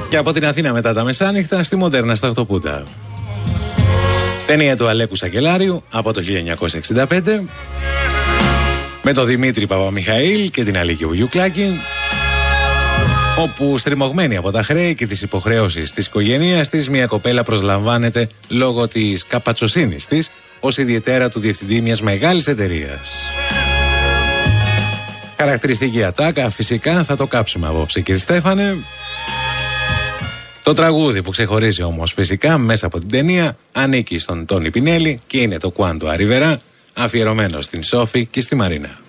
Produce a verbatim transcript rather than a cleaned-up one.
Και από την Αθήνα μετά τα μεσάνυχτα στη Μοντέρνα στα Χτωπούτα. Ταινία του Αλέκου Σακελάριου από το χίλια εννιακόσια εξήντα πέντε με τον Δημήτρη Παπαμιχαήλ και την Αλίκη Βουγιουκλάκη, όπου στριμωγμένη από τα χρέη και τις υποχρεώσεις της οικογένειας της, μια κοπέλα προσλαμβάνεται λόγω της καπατσοσύνης της ως ιδιαιτέρα του διευθυντή μιας μεγάλης εταιρείας. Χαρακτηριστική ατάκα, φυσικά θα το κάψουμε απόψε, κύριε Στέφανε. Το τραγούδι που ξεχωρίζει όμως φυσικά μέσα από την ταινία ανήκει στον Τόνι Πινέλη και είναι το Quando Arriverà, αφιερωμένο στην Σόφη και στη Μαρίνα.